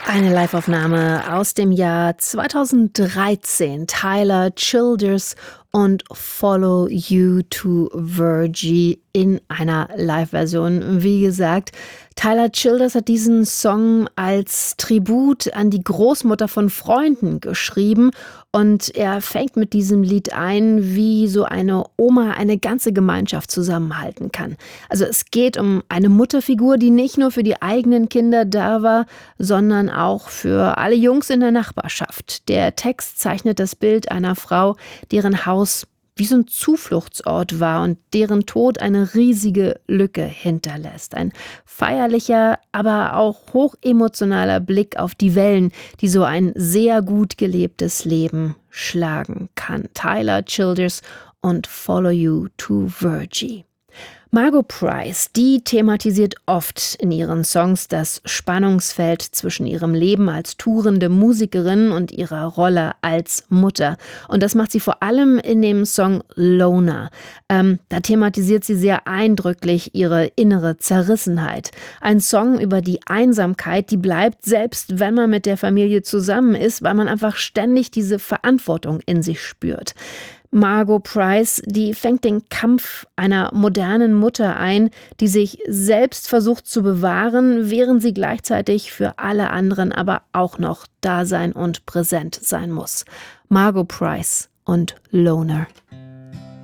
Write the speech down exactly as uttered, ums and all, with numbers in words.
Eine Liveaufnahme aus dem Jahr zweitausenddreizehn. Tyler Childers und Follow You to Virgie in einer Live-Version. Wie gesagt, Tyler Childers hat diesen Song als Tribut an die Großmutter von Freunden geschrieben und er fängt mit diesem Lied ein, wie so eine Oma eine ganze Gemeinschaft zusammenhalten kann. Also es geht um eine Mutterfigur, die nicht nur für die eigenen Kinder da war, sondern auch für alle Jungs in der Nachbarschaft. Der Text zeichnet das Bild einer Frau, deren Haus wie so ein Zufluchtsort war und deren Tod eine riesige Lücke hinterlässt. Ein feierlicher, aber auch hochemotionaler Blick auf die Wellen, die so ein sehr gut gelebtes Leben schlagen kann. Tyler Childers und Follow You to Virgie. Margo Price, die thematisiert oft in ihren Songs das Spannungsfeld zwischen ihrem Leben als tourende Musikerin und ihrer Rolle als Mutter. Und das macht sie vor allem in dem Song Loner. Ähm, da thematisiert sie sehr eindrücklich ihre innere Zerrissenheit. Ein Song über die Einsamkeit, die bleibt, selbst wenn man mit der Familie zusammen ist, weil man einfach ständig diese Verantwortung in sich spürt. Margo Price, die fängt den Kampf einer modernen Mutter ein, die sich selbst versucht zu bewahren, während sie gleichzeitig für alle anderen aber auch noch da sein und präsent sein muss. Margo Price und Loner.